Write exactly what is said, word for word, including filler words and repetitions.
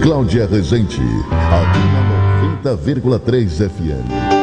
Cláudia Rezende, aqui na noventa vírgula três F M.